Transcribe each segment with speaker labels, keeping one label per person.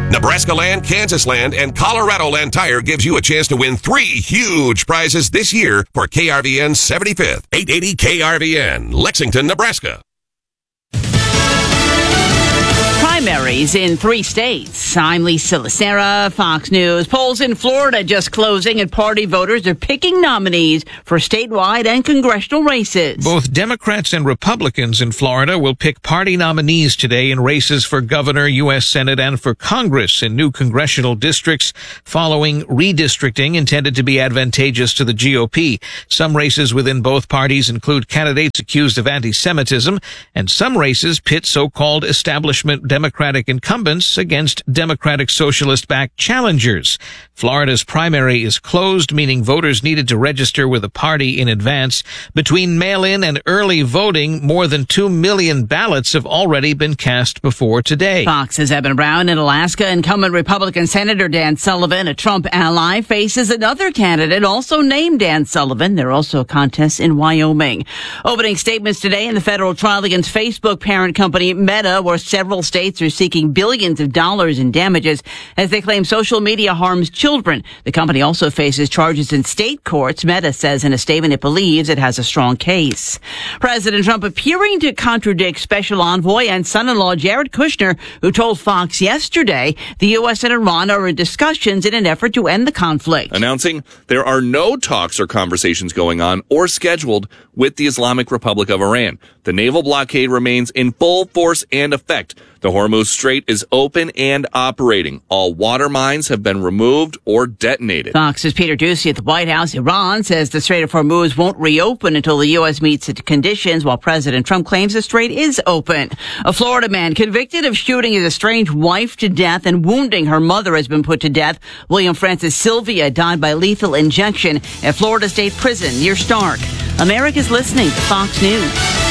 Speaker 1: Nebraska Land, Kansas Land, and Colorado Land Tire gives you a chance to win 3 huge prizes this year for KRVN's 75th. 880 KRVN, Lexington, Nebraska.
Speaker 2: Primaries in 3 states. I'm Lisa Lacera, Fox News. Polls in Florida just closing, and party voters are picking nominees for statewide and congressional races.
Speaker 3: Both Democrats and Republicans in Florida will pick party nominees today in races for governor, U.S. Senate, and for Congress in new congressional districts following redistricting intended to be advantageous to the GOP. Some races within both parties include candidates accused of anti-Semitism, and some races pit so-called establishment Democratic incumbents against Democratic Socialist-backed challengers. Florida's primary is closed, meaning voters needed to register with a party in advance. Between mail-in and early voting, more than 2 million ballots have already been cast before today.
Speaker 2: Fox's Evan Brown. In Alaska, incumbent Republican Senator Dan Sullivan, a Trump ally, faces another candidate also named Dan Sullivan. There are also contests in Wyoming. Opening statements today in the federal trial against Facebook parent company Meta, where several states are seeking billions of dollars in damages as they claim social media harms children. The company also faces charges in state courts. Meta says in a statement it believes it has a strong case. President Trump appearing to contradict special envoy and son-in-law Jared Kushner, who told Fox yesterday the U.S. and Iran are in discussions in an effort to end the conflict.
Speaker 4: Announcing there are no talks or conversations going on or scheduled with the Islamic Republic of Iran. The naval blockade remains in full force and effect. The Hormuz Strait is open and operating. All water mines have been removed or detonated.
Speaker 2: Fox's Peter Doocy at the White House. Iran says the Strait of Hormuz won't reopen until the U.S. meets its conditions, while President Trump claims the strait is open. A Florida man convicted of shooting his estranged wife to death and wounding her mother has been put to death. William Francis Sylvia died by lethal injection at Florida State Prison near Stark. America's listening to Fox News.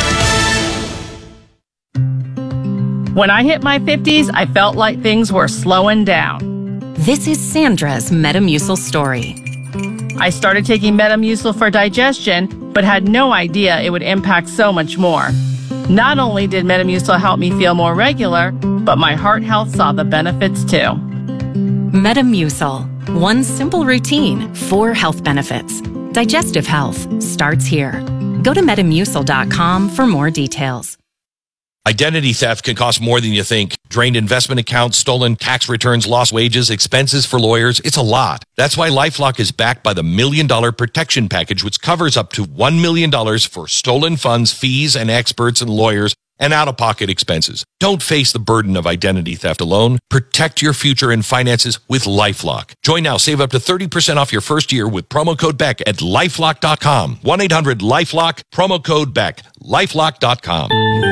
Speaker 5: When I hit my 50s, I felt like things were slowing down.
Speaker 6: This is Sandra's Metamucil story.
Speaker 5: I started taking Metamucil for digestion, but had no idea it would impact so much more. Not only did Metamucil help me feel more regular, but my heart health saw the benefits too.
Speaker 6: Metamucil. One simple routine, 4 health benefits. Digestive health starts here. Go to Metamucil.com for more details.
Speaker 7: Identity theft can cost more than you think. Drained investment accounts, stolen tax returns, lost wages, expenses for lawyers. It's a lot. That's why LifeLock is backed by the $1 Million Protection Package, which covers up to $1 million for stolen funds, fees, and experts and lawyers, and out-of-pocket expenses. Don't face the burden of identity theft alone. Protect your future and finances with LifeLock. Join now. Save up to 30% off your first year with promo code BECK at LifeLock.com. 1-800-LifeLock, promo code BECK, LifeLock.com.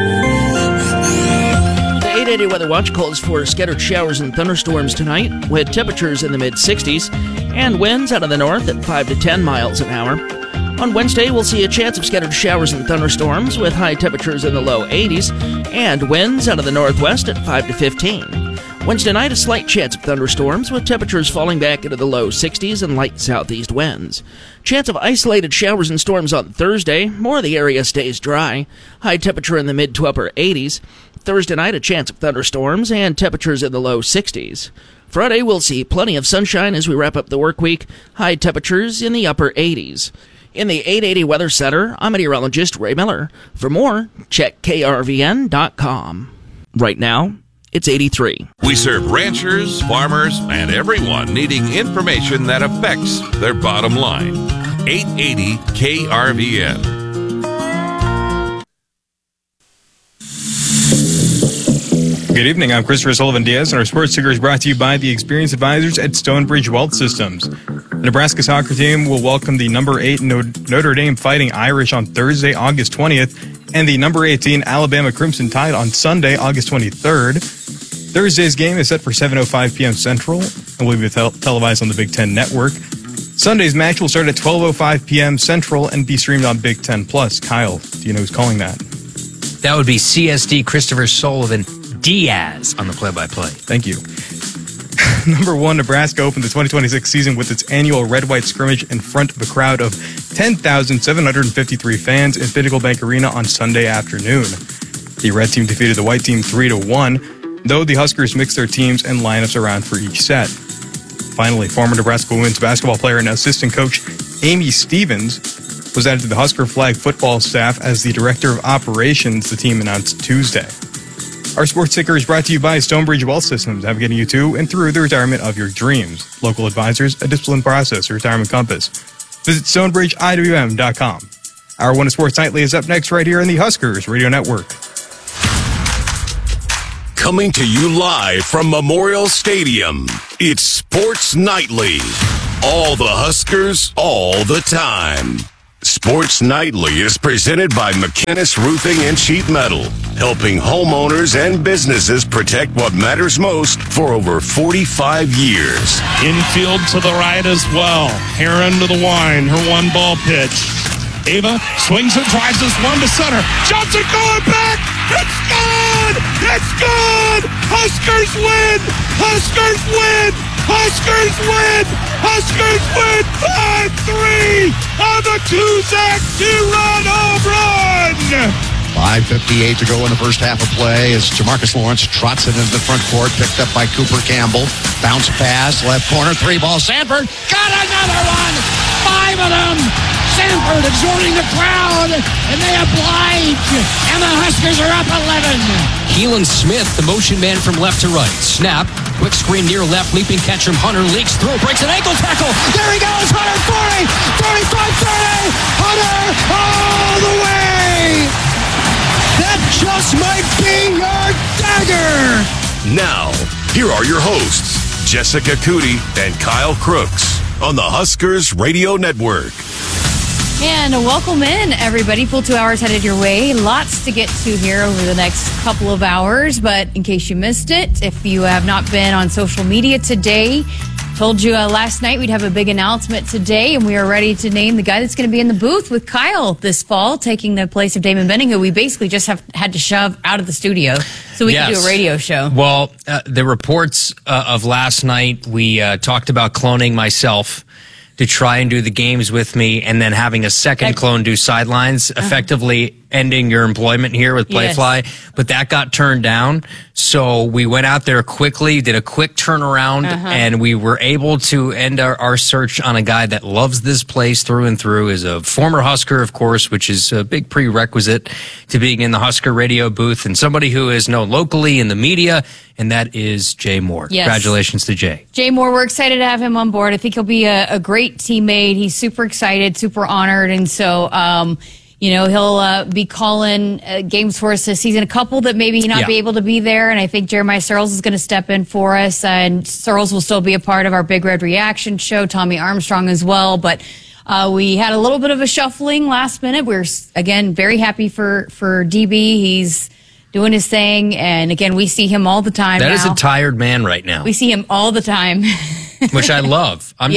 Speaker 8: 880 Weather Watch calls for scattered showers and thunderstorms tonight, with temperatures in the mid-60s and winds out of the north at 5 to 10 miles an hour. On Wednesday, we'll see a chance of scattered showers and thunderstorms with high temperatures in the low 80s and winds out of the northwest at 5 to 15. Wednesday night, a slight chance of thunderstorms with temperatures falling back into the low 60s and light southeast winds. Chance of isolated showers and storms on Thursday. More of the area stays dry. High temperature in the mid to upper 80s. Thursday night, a chance of thunderstorms and temperatures in the low 60s. Friday, we'll see plenty of sunshine as we wrap up the work week. High temperatures in the upper 80s. In the 880 Weather Center, I'm meteorologist Ray Miller. For more, check krvn.com. Right now, it's 83.
Speaker 1: We serve ranchers, farmers, and everyone needing information that affects their bottom line. 880 KRVN.
Speaker 9: Good evening, I'm Christopher Sullivan-Diaz, and our sports ticker is brought to you by the experienced advisors at Stonebridge Wealth Systems. The Nebraska soccer team will welcome the number 8 Notre Dame Fighting Irish on Thursday, August 20th, and the number 18 Alabama Crimson Tide on Sunday, August 23rd. Thursday's game is set for 7:05 p.m. Central and will be televised on the Big Ten Network. Sunday's match will start at 12:05 p.m. Central and be streamed on Big Ten Plus. Kyle, do you know who's calling that?
Speaker 10: That would be CSD Christopher Sullivan-Diaz on the play-by-play.
Speaker 9: Thank you. Number 1, Nebraska opened the 2026 season with its annual red-white scrimmage in front of a crowd of 10,753 fans in Pinnacle Bank Arena on Sunday afternoon. The red team defeated the white team 3-1. though the Huskers mix their teams and lineups around for each set. Finally, former Nebraska women's basketball player and assistant coach Amy Stevens was added to the Husker flag football staff as the director of operations, the team announced Tuesday. Our Sports Ticker is brought to you by Stonebridge Wealth Systems, getting you to and through the retirement of your dreams. Local advisors, a disciplined process, a retirement compass. Visit StonebridgeIWM.com. Our One Sports Nightly is up next right here on the Huskers Radio Network.
Speaker 1: Coming to you live from Memorial Stadium, it's Sports Nightly. All the Huskers, all the time. Sports Nightly is presented by McInnes Roofing and Sheet Metal, helping homeowners and businesses protect what matters most for over 45 years.
Speaker 11: Infield to the right as well. Heron to the wine, her one-ball pitch. Ava swings and drives this one to center. Johnson going back. It's good! It's good! Huskers win! Huskers win! Huskers win! Huskers win 5-3 on the Kuzak two-run home run!
Speaker 12: 5:58 to go in the first half of play as Jamarcus Lawrence trots it into the front court, picked up by Cooper Campbell. Bounce pass, left corner, three ball. Sanford got another one! 5 of them! Sanford exhorting the crowd, and they oblige, and the Huskers are up 11.
Speaker 10: Keelan Smith, the motion man from left to right. Snap, quick screen near left, leaping catch from Hunter, leaks through, breaks an ankle tackle. There he goes, Hunter, 40, 35, 30, Hunter, all the way. That just might be your dagger.
Speaker 1: Now, here are your hosts, Jessica Cootie and Kyle Crooks on the Huskers Radio Network.
Speaker 13: And welcome in, everybody. Full 2 hours headed your way. Lots to get to here over the next couple of hours. But in case you missed it, if you have not been on social media today, told you last night we'd have a big announcement today, and we are ready to name the guy that's going to be in the booth with Kyle this fall, taking the place of Damon Benning, who we basically just had to shove out of the studio so we could do a radio show.
Speaker 10: Well, the reports of last night, we talked about cloning myself to try and do the games with me, and then having a second clone do sidelines, effectively ending your employment here with Playfly. Yes. But that got turned down. So we went out there quickly, did a quick turnaround, and we were able to end our search on a guy that loves this place through and through, is a former Husker, of course, which is a big prerequisite to being in the Husker radio booth, and somebody who is known locally in the media, and that is Jay Moore. Yes. Congratulations to Jay.
Speaker 13: Jay Moore, we're excited to have him on board. I think he'll be a great teammate. He's super excited, super honored, and so he'll be calling games for us this season. A couple that maybe not be able to be there, and I think Jeremiah Searles is going to step in for us, and Searles will still be a part of our Big Red Reaction show, Tommy Armstrong as well, but we had a little bit of a shuffling last minute. We're, again, very happy for DB. He's doing his thing, and again, we see him all the time
Speaker 10: That
Speaker 13: now.
Speaker 10: is a tired man right now.
Speaker 13: We see him all the time.
Speaker 10: Which I love. I'm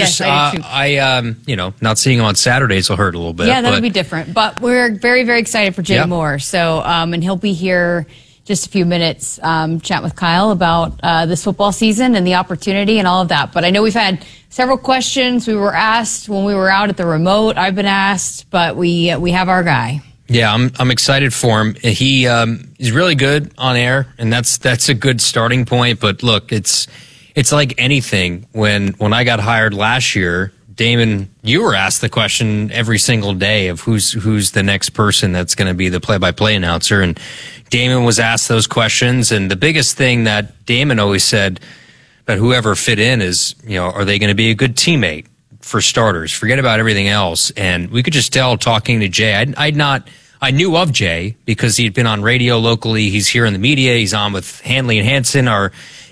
Speaker 10: not seeing him on Saturdays will hurt a little bit.
Speaker 13: Yeah, that'll be different. But we're very, very excited for Jay Moore. So, and he'll be here just a few minutes, chat with Kyle about this football season and the opportunity and all of that. But I know we've had several questions. We were asked when we were out at the remote. I've been asked, but we have our guy.
Speaker 10: Yeah, I'm excited for him. He's really good on air, and that's a good starting point. But look, it's like anything. When I got hired last year, Damon, you were asked the question every single day of who's the next person that's going to be the play-by-play announcer, and Damon was asked those questions. And the biggest thing that Damon always said about whoever fit in is, are they going to be a good teammate for starters? Forget about everything else. And we could just tell talking to Jay. I knew of Jay because he'd been on radio locally. He's here in the media. He's on with Hanley and Hansen, our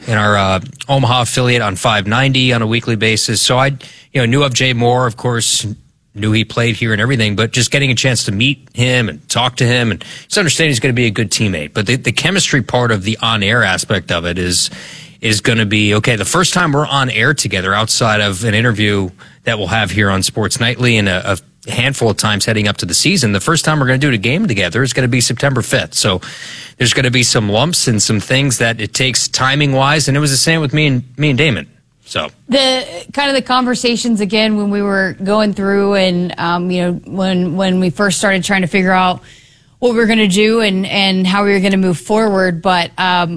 Speaker 10: Omaha affiliate on 590 on a weekly basis. So I knew of Jay Moore, of course, knew he played here and everything, but just getting a chance to meet him and talk to him and just understand he's going to be a good teammate. But the chemistry part of the on-air aspect of it is going to be, okay, the first time we're on air together outside of an interview that we'll have here on Sports Nightly and a handful of times heading up to the season, the first time we're going to do a game together is going to be September 5th. So there's going to be some lumps and some things that it takes timing wise. And it was the same with me and Damon. So
Speaker 13: the kind of the conversations again when we were going through and when we first started trying to figure out what we're going to do and how we were going to move forward. But,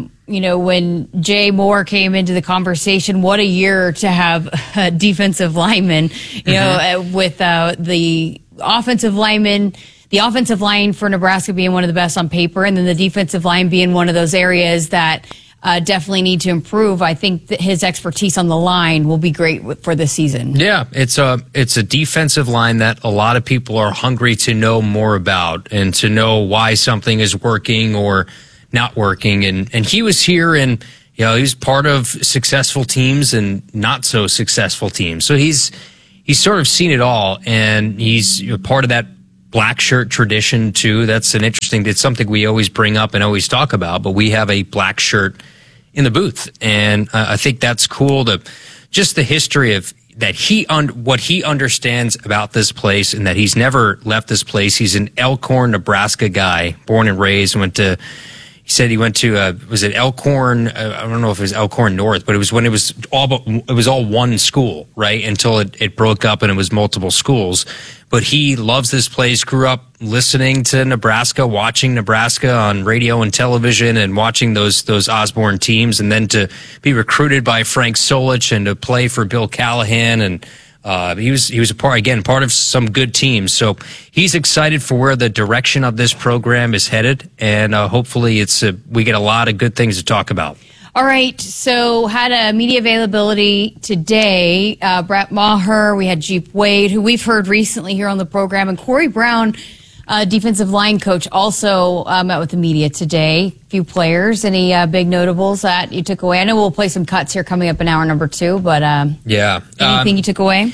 Speaker 13: when Jay Moore came into the conversation, what a year to have a defensive lineman, with the offensive lineman, the offensive line for Nebraska being one of the best on paper, and then the defensive line being one of those areas that definitely need to improve. I think that his expertise on the line will be great for this season. Yeah,
Speaker 10: it's a defensive line that a lot of people are hungry to know more about and to know why something is working or not working. And he was here, and he's part of successful teams and not so successful teams. So he's sort of seen it all, and he's part of that black shirt tradition too. It's something we always bring up and always talk about, but we have a black shirt in the booth. And I think that's cool, just the history of that what he understands about this place, and that he's never left this place. He's an Elkhorn, Nebraska guy, born and raised, he said he went to, was it Elkhorn? I don't know if it was Elkhorn North, but it was when it was all one school, right? Until it broke up and it was multiple schools. But he loves this place, grew up listening to Nebraska, watching Nebraska on radio and television, and watching those Osborne teams, and then to be recruited by Frank Solich and to play for Bill Callahan. And he was a part of some good teams. So he's excited for where the direction of this program is headed, and hopefully we get a lot of good things to talk about.
Speaker 13: All right, so had a media availability today. Brett Maher, we had Jeep Wade, who we've heard recently here on the program, and Corey Brown, defensive line coach, also met with the media today. A few players. Any big notables that you took away? I know we'll play some cuts here coming up in hour number 2, but anything you took away?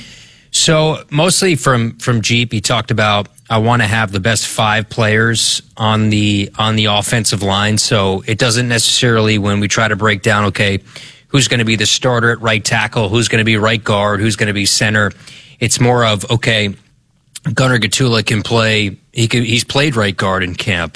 Speaker 10: So mostly from Jeep, he talked about, I want to have the best 5 players on the offensive line. So it doesn't necessarily, when we try to break down, okay, who's going to be the starter at right tackle, who's going to be right guard, who's going to be center. It's more of, okay, Gunnar Gatula can play. He's played right guard in camp.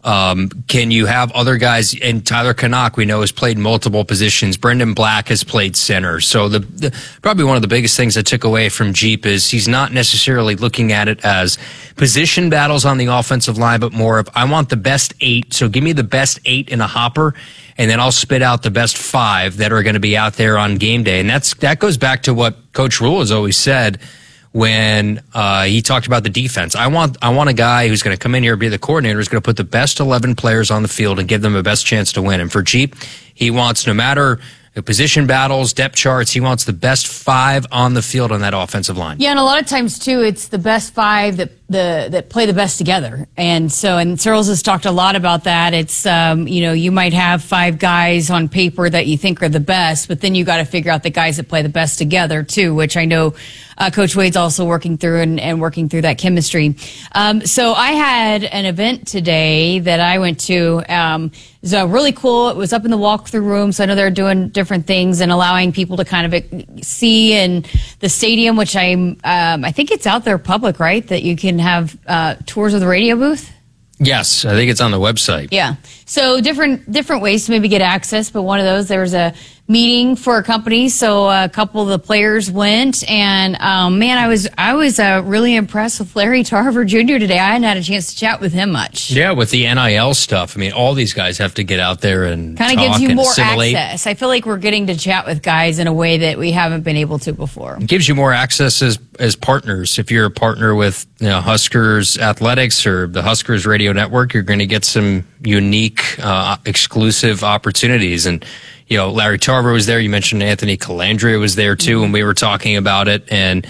Speaker 10: Can you have other guys? And Tyler Canuck, we know, has played multiple positions. Brendan Black has played center. So probably one of the biggest things I took away from Jeep is he's not necessarily looking at it as position battles on the offensive line, but more of, I want the best 8. So give me the best 8 in a hopper, and then I'll spit out the best 5 that are going to be out there on game day. And that goes back to what Coach Rule has always said when he talked about the defense. I want a guy who's going to come in here, be the coordinator, who's going to put the best 11 players on the field and give them the best chance to win. And for Jeep, he wants, no matter position battles, depth charts, he wants the best 5 on the field on that offensive line.
Speaker 13: Yeah, and a lot of times too, it's the best 5 that play the best together. And Searles has talked a lot about that. It's you might have 5 guys on paper that you think are the best, but then you got to figure out the guys that play the best together too, which I know Coach Wade's also working through and working through that chemistry. So I had an event today that I went to. It was really cool. It was up in the walkthrough room, so I know they're doing different things and allowing people to kind of see in the stadium, which I think it's out there public, right? That you can have tours of the radio booth.
Speaker 10: Yes, I think it's on the website.
Speaker 13: Yeah. So different ways to maybe get access, but one of those, there was a meeting for a company, so a couple of the players went, and man, I was really impressed with Larry Tarver Jr. today. I hadn't had a chance to chat with him much.
Speaker 10: Yeah, with the NIL stuff, I mean, all these guys have to get out there and
Speaker 13: kind of gives you more
Speaker 10: assimilate.
Speaker 13: access. I feel like we're getting to chat with guys in a way that we haven't been able to before.
Speaker 10: It gives you more access as partners. If you're a partner with Huskers Athletics or the Huskers Radio Network, you're going to get some unique, exclusive opportunities. And Larry Tarver was there. You mentioned Anthony Calandria was there too when we were talking about it. And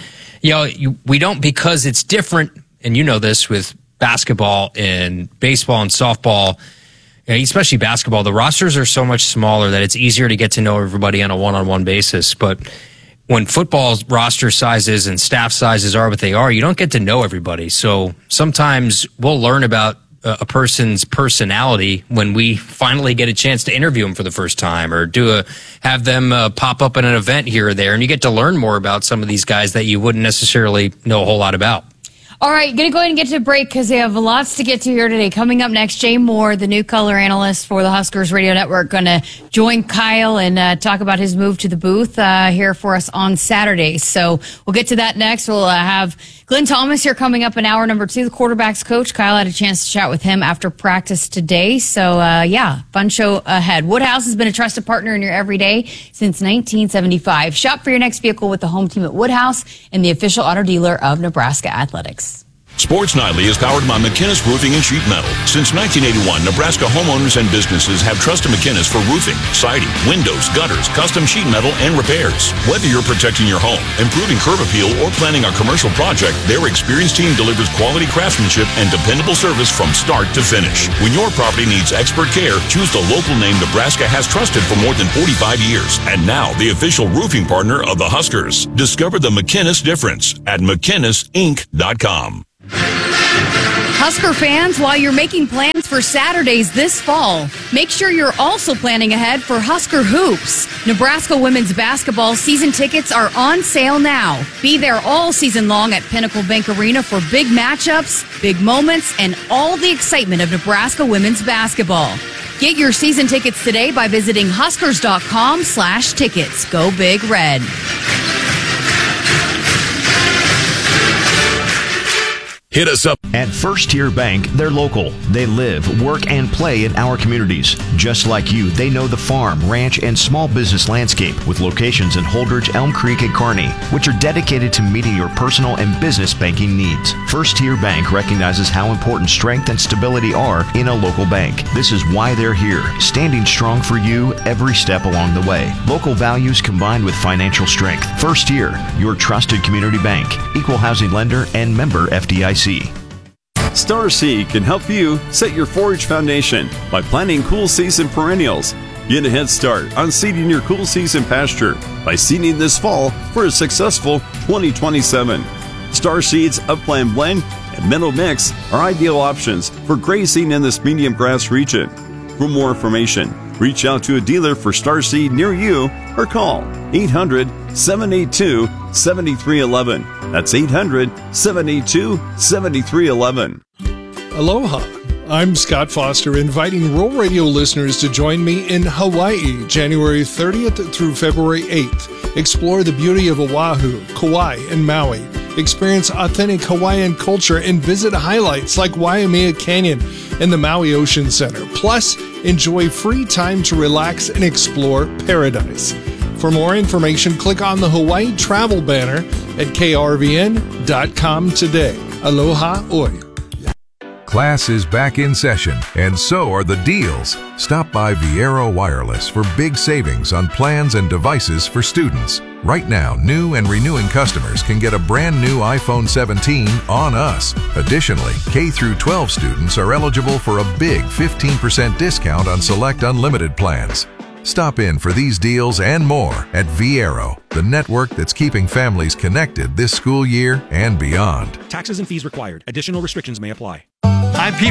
Speaker 10: we don't, because it's different, and you know this with basketball and baseball and softball, especially basketball, the rosters are so much smaller that it's easier to get to know everybody on a one-on-one basis. But when football roster sizes and staff sizes are what they are, you don't get to know everybody. So sometimes we'll learn about a person's personality when we finally get a chance to interview them for the first time, or have them pop up at an event here or there, and you get to learn more about some of these guys that you wouldn't necessarily know a whole lot about.
Speaker 13: All right, going to go ahead and get to break because they have lots to get to here today. Coming up next, Jay Moore, the new color analyst for the Huskers Radio Network, going to join Kyle and talk about his move to the booth here for us on Saturday. So we'll get to that next. We'll have Glenn Thomas here coming up in hour number 2, the quarterback's coach. Kyle had a chance to chat with him after practice today. So, fun show ahead. Woodhouse has been a trusted partner in your everyday since 1975. Shop for your next vehicle with the home team at Woodhouse and the official auto dealer of Nebraska Athletics.
Speaker 14: Sports Nightly is powered by McInnes Roofing and Sheet Metal. Since 1981, Nebraska homeowners and businesses have trusted McInnes for roofing, siding, windows, gutters, custom sheet metal, and repairs. Whether you're protecting your home, improving curb appeal, or planning a commercial project, their experienced team delivers quality craftsmanship and dependable service from start to finish. When your property needs expert care, choose the local name Nebraska has trusted for more than 45 years. And now, the official roofing partner of the Huskers. Discover the McInnes difference at McInnesInc.com.
Speaker 13: Husker fans, while you're making plans for Saturdays this fall, make sure you're also planning ahead for Husker Hoops. Nebraska women's basketball season tickets are on sale now. Be there all season long at Pinnacle Bank Arena for big matchups, big moments, and all the excitement of Nebraska women's basketball. Get your season tickets today by visiting Huskers.com/tickets. Go Big Red.
Speaker 14: Hit us up.
Speaker 15: At First Tier Bank, they're local. They live, work, and play in our communities. Just like you, they know the farm, ranch, and small business landscape with locations in Holdridge, Elm Creek, and Kearney, which are dedicated to meeting your personal and business banking needs. First Tier Bank recognizes how important strength and stability are in a local bank. This is why they're here, standing strong for you every step along the way. Local values combined with financial strength. First Tier, your trusted community bank, equal housing lender, and member FDIC.
Speaker 16: Star Seed can help you set your forage foundation by planting cool season perennials. Get a head start on seeding your cool season pasture by seeding this fall for a successful 2027. Star Seed's Upland Blend and Meadow Mix are ideal options for grazing in this medium grass region. For more information, reach out to a dealer for Star Seed near you or call 800-782-7311. That's 800-782-7311.
Speaker 17: Aloha. I'm Scott Foster, inviting Rural Radio listeners to join me in Hawaii, January 30th through February 8th. Explore the beauty of Oahu, Kauai, and Maui. Experience authentic Hawaiian culture and visit highlights like Waimea Canyon and the Maui Ocean Center. Plus, enjoy free time to relax and explore paradise. For more information, click on the Hawaii travel banner at krvn.com today. Aloha oi.
Speaker 18: Class is back in session, and so are the deals. Stop by Viero Wireless for big savings on plans and devices for students. Right now, new and renewing customers can get a brand new iPhone 17 on us. Additionally, K through 12 students are eligible for a big 15% discount on select unlimited plans. Stop in for these deals and more at Viero, the network that's keeping families connected this school year and beyond.
Speaker 19: Taxes and fees required. Additional restrictions may apply.
Speaker 20: I'm Pete